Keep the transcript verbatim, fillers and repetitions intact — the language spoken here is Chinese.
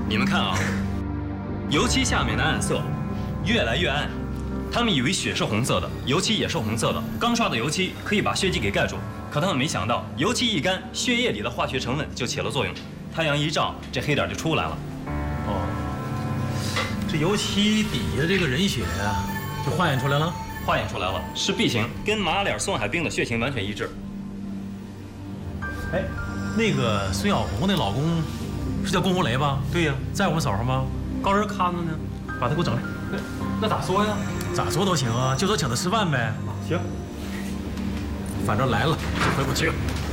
你们看啊，油漆下面的暗色越来越暗。他们以为血是红色的，油漆也是红色的。刚刷的油漆可以把血迹给盖住，可他们没想到，油漆一干，血液里的化学成分就起了作用。太阳一照，这黑点就出来了。 哦，这油漆底下这个人血呀，就化验出来了。 化验出来了，是 B 型，跟马脸宋海兵的血型完全一致。 哎，那个孙小红那老公是叫龚红雷吧？ 对呀， 在我们手上吗？高人看着呢，把他给我整来。 那那咋说呀？ 咋说都行啊，就说请他吃饭呗。 行， 反正来了，这回我去。